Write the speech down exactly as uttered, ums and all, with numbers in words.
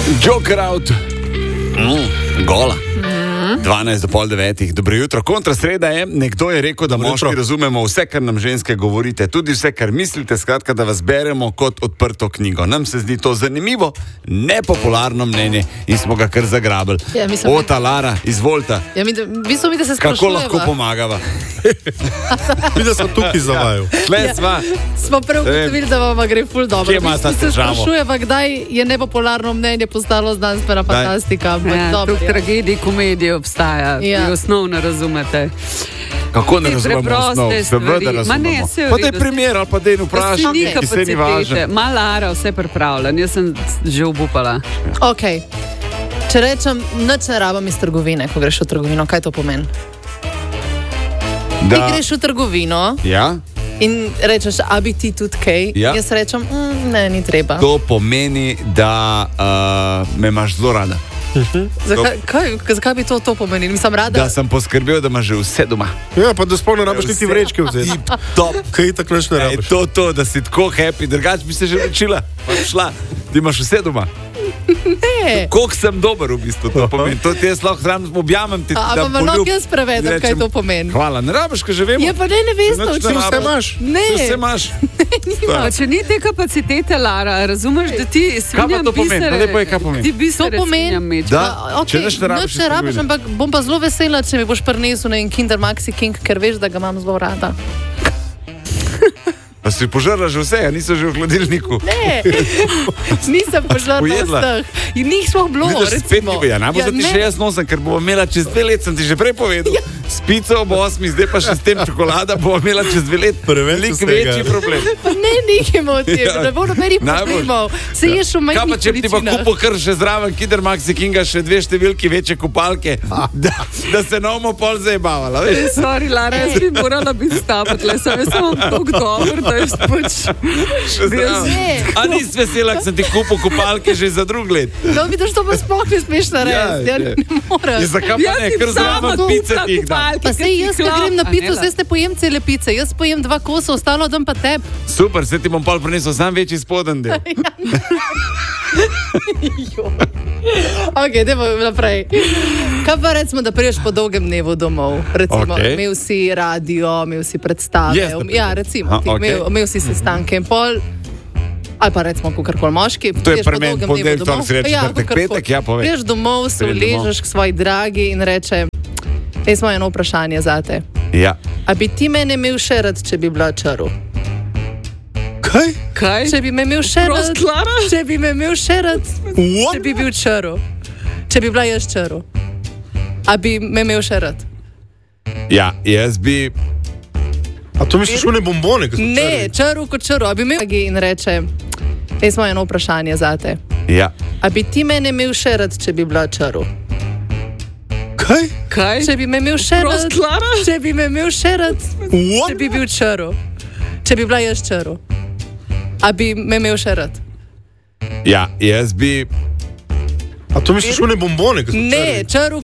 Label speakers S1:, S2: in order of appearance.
S1: Joker out. Mm, gola. dvanajst do pol devetih. Dobro jutro. Kontra sreda je, nekdo je rekel, da moški razumemo vse, kar nam ženske govorite, tudi vse, kar mislite, skratka, da vas beremo kot odprto knjigo. Nam se zdi to zanimivo, nepopularno mnenje in smo ga kar zagrabili.
S2: Ja, mislim,
S1: Ota, Lara, izvolite.
S2: Ja, mi, mi smo mi, da se
S1: Kako
S2: sprašujeva.
S1: lahko pomagava?
S3: Mi, da smo tukaj za vaju.
S1: Tle
S2: Ja.
S1: sva.
S2: Smo prav ugotovili, da vam gre ful dobro.
S1: Kje ima ta
S2: Mi se
S1: težavo?
S2: sprašujeva, kdaj je nepopularno mnenje postalo znanstvena fantastika. ampak
S4: Ja,
S2: dobro,
S4: tu v
S2: ja.
S4: tragediji komedije obstaja,
S2: Ja.
S4: ja. osnovno razumete.
S1: Kako ne
S4: Te
S1: razumemo
S4: preproste
S1: osnov? Seveda
S4: stvari. Ma ne,
S1: razumemo.
S4: saj v
S1: Pa daj
S4: redu,
S1: primer ali pa daj vprašaj,
S4: Ni
S1: ki se ni važen.
S4: kapacitete, malo Lara, vse pripravljen, jaz sem že obupala.
S2: Ok. Če rečem, nič ne rabam iz trgovine, ko greš v trgovino, kaj to pomeni? Ti
S1: Da,
S2: greš v trgovino
S1: ja,
S2: in rečeš, a bi ti tudi kaj?
S1: Ja.
S2: Jaz rečem, mm, ne, ni treba.
S1: to pomeni, da uh, me imaš zelo rada.
S2: Zakaj, kaj, zakaj bi to, to pomenilo? Mislim, rada.
S1: Da sem poskrbel, da imaš že vse doma.
S3: Ja, pa da sploh ne rabiš
S1: Vse.
S3: niti vrečke vzeti.
S1: Top.
S3: Kaj tako neč ne
S1: Ej,
S3: rabiš.
S1: to, to, da si tako happy, drugače bi se že naučila. Pa bi šla, ti imaš vse doma.
S2: Ne.
S1: Koliko sem dober v bistvu, to pomeni. To ti jaz lahko zraven objamem ti.
S2: A,
S1: da
S2: a pa malo
S1: poljub-
S2: jaz prevedem,
S1: rečem,
S2: kaj to pomeni.
S1: Hvala, ne rabiš, kaj že vemo.
S2: Je pa ne, ne veste,
S1: Nič
S2: o
S1: ne
S2: čem
S1: rabiš.
S3: Vse imaš.
S2: Ne.
S1: Vse imaš.
S4: Pa če ni te kapacitete, Lara, razumeš, da ti svinjam
S1: to pomeni?
S4: bisere.
S1: No, daj povej, kaj pomeni.
S4: Ti bisere
S2: To pomeni,
S4: svinjam meč.
S1: Da.
S2: A, okay,
S1: Če nič ne rabiš
S2: nič
S1: iz
S2: ne rabiš,
S1: trgovine.
S2: ampak bom pa zelo vesela, če mi boš prinesel na en Kinder Maxi King, ker veš, da ga imam zelo rada.
S1: Pa si požrla že vse, a niso že v hladilniku.
S2: Ne, nisem požrla
S1: Pojedla.
S2: vseh. In njih smo bilo,
S1: Vidiš, spet
S2: recimo.
S1: ni ja, najbolj, da ti
S2: ne.
S1: še jaz nosim, ker bomo imela čez dve let, sem ti že prej povedal. Ja. Spico ob osmi, zdaj pa še s tem čokolada bomo imela čez dve let.
S3: Preveč
S1: Veliko
S3: vsega.
S1: večji problem.
S2: Pa ne, nekaj o tem,
S1: Ja.
S2: ne bo nobenih
S1: Najbolj.
S2: problemov. Se ješ v
S1: Kaj
S2: majhnih
S1: pa če bi ti pa
S2: količinah.
S1: kupil kar še zraven Kinder Maxi Kinga še dve številki večje kupalke, da, da se ne bomo pol zajebavala, veš?
S4: Sorry, Lara, jaz bi morala biti stapet, le sem jaz sem tako dober, da jaz pač...
S1: Še zraven.
S2: Ne.
S1: A nisi vesela, ker sem ti kupil kupalke že za drug let?
S2: No, vidiš, to pa sploh ne smeš narediti. Ja,
S1: ja.
S2: ne moreš.
S1: In zakaj pa
S4: Jaz
S1: ne,
S4: si
S1: ker
S4: sama
S1: zraven
S4: kupila
S1: pice ti jih dam.
S4: kupalke,
S2: Pa
S4: ker
S2: sej
S4: si
S2: jaz, ko
S4: hla-
S2: grem na
S4: A
S2: pico,
S4: ne,
S2: vse ste pojem cele pice. Jaz pojem dva kosa, ostalo dam pa teb.
S1: Super, se ti bom pol prinesel sam večji spoden del.
S2: Ok, idemo naprej. Kaj pa recimo, da priješ po dolgem dnevu domov? Recimo,
S1: Okej.
S2: imel si radio, imel si predstave.
S1: Jaz, na primer.
S2: Ja, recimo,
S1: Aha,
S2: ti,
S1: okej.
S2: imel, imel si sestanke in pol. Ali pa recimo, kakorkoli moški.
S1: To je
S2: prideš po
S1: pri meni
S2: dolgem dnevu
S1: ponedeljek,
S2: domov.
S1: torek, sreda, četrtek,
S2: kakorkoli.
S1: petek, ja, povej.
S2: Priješ domov, se
S1: Pridem domov.
S2: uležeš k svoji dragi in reče, jaz imam eno vprašanje zate.
S1: Ja.
S2: A bi ti mene imel še rad, če bi bila črv?
S3: Kaj?
S4: Kaj?
S2: Če bi me imel še rad,
S4: Prost, Lara?
S2: če bi me imel še rad,
S3: What?
S2: če bi bil črv, če bi bila jaz črv, a bi me imel še rad?
S1: Ja, jaz bi.
S3: A to misliš one bombone, ki so
S2: Ne,
S3: črvi?
S2: črv kot črv, a bi imel in reče, jaz imam eno vprašanje zate.
S1: Ja.
S2: A bi ti mene imel še rad, če bi bila črv?
S3: Kaj?
S4: Kaj?
S2: Če bi me imel še rad,
S4: Prost, Lara?
S2: če bi me imel še rad,
S3: What?
S2: če bi bil črv, če bi bila jaz črv, a bi me imel še rad?
S1: Ja, jaz bi.
S3: A to misliš one bombone, ki so
S2: Ne,
S3: črvi?
S2: črv